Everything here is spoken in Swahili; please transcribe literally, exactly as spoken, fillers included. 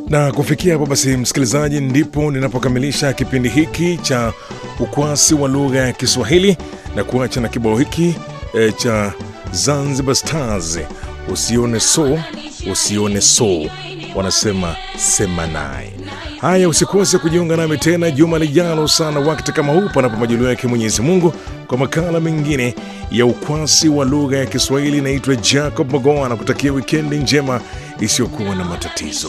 Na kufikia hapo basi, msikilizaji, ndipo ninapokamilisha kipindi hiki cha ukwasi wa lugha ya Kiswahili na kuacha na kibao hiki e, cha Zanzibar Stars, usione so, usione so, wanasema sema naye. Haya, usikose kujiunga nami tena juma lijalo sana wakati kama huu, panapo majaliwa yake Mwenyezi Mungu, kwa makala mengine ya ukwasi wa lugha ya Kiswahili. Naitwa Jacob Mogoa na kutakia wikendi njema isiyokuwa na matatizo.